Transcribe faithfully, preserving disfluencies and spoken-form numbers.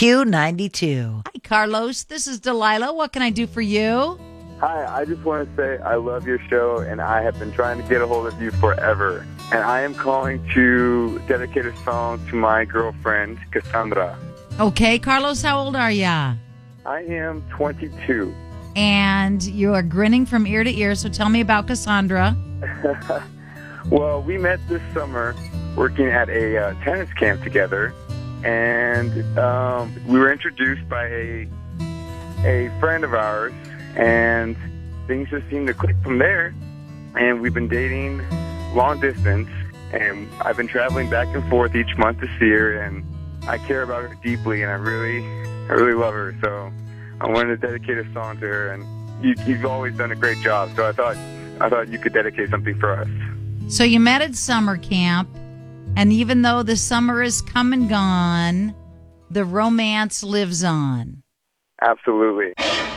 Q ninety-two. Hi, Carlos. This is Delilah. What can I do for you? Hi, I just want to say I love your show, and I have been trying to get a hold of you forever. And I am calling to dedicate a song to my girlfriend, Cassandra. Okay, Carlos, how old are ya? I am twenty-two. And you are grinning from ear to ear, so tell me about Cassandra. Well, we met this summer working at a uh, tennis camp together, and um, we were introduced by a, a friend of ours, and things just seemed to click from there. And we've been dating long distance, and I've been traveling back and forth each month to see her, and I care about her deeply, and I really, I really love her. So I wanted to dedicate a song to her, and you, you've always done a great job. So I thought, I thought you could dedicate something for us. So you met at summer camp, and even though the summer is come and gone, the romance lives on. Absolutely.